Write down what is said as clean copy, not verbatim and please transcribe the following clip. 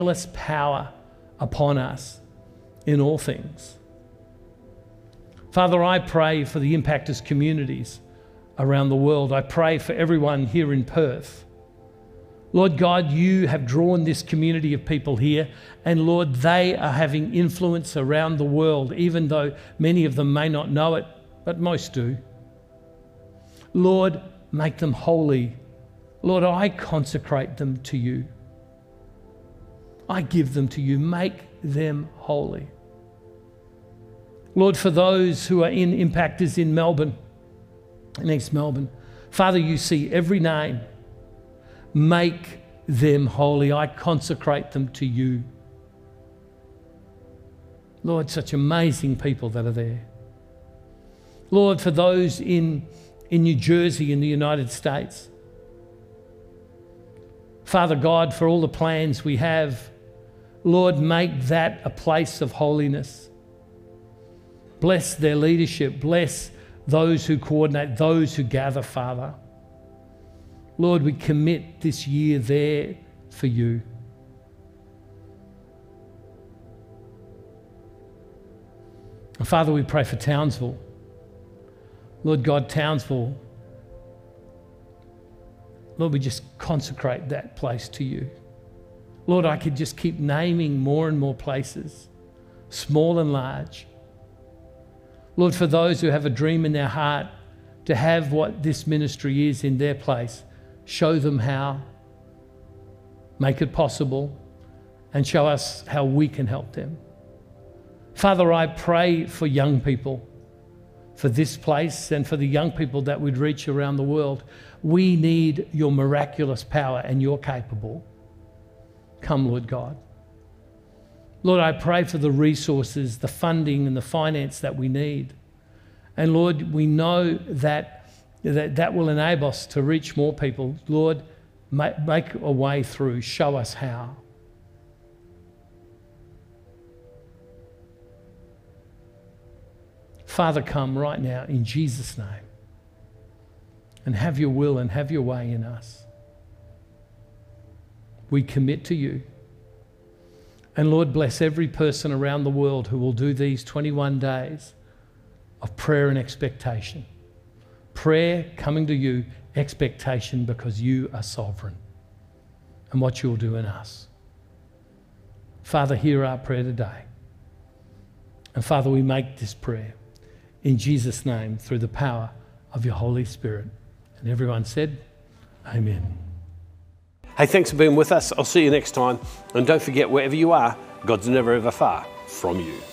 miraculous power upon us in all things. Father, I pray for the Impactors communities around the world. I pray for everyone here in Perth. Lord God, you have drawn this community of people here, and Lord, they are having influence around the world, even though many of them may not know it, but most do. Lord, make them holy. Lord, I consecrate them to you. I give them to you. Make them holy. Lord, for those who are in Impactors in Melbourne, in East Melbourne, Father, you see every name. Make them holy. I consecrate them to you. Lord, such amazing people that are there. Lord, for those in New Jersey in the United States, Father God, for all the plans we have, Lord, make that a place of holiness. Bless their leadership. Bless those who coordinate, those who gather, Father. Lord, we commit this year there for you. And Father, we pray for Townsville. Lord God, Townsville, Lord, we just consecrate that place to you. Lord, I could just keep naming more and more places, small and large. Lord, for those who have a dream in their heart to have what this ministry is in their place, show them how, make it possible, and show us how we can help them. Father, I pray for young people, for this place and for the young people that we'd reach around the world. We need your miraculous power, and you're capable. Come, Lord God. Lord, I pray for the resources, the funding and the finance that we need. And Lord, we know that will enable us to reach more people. Lord, make a way through. Show us how. Father, come right now in Jesus' name and have your will and have your way in us. We commit to you. And Lord, bless every person around the world who will do these 21 days of prayer and expectation. Prayer coming to you, expectation because you are sovereign and what you'll do in us. Father, hear our prayer today. And Father, we make this prayer in Jesus' name through the power of your Holy Spirit. And everyone said, amen. Hey, thanks for being with us. I'll see you next time. And don't forget, wherever you are, God's never ever far from you.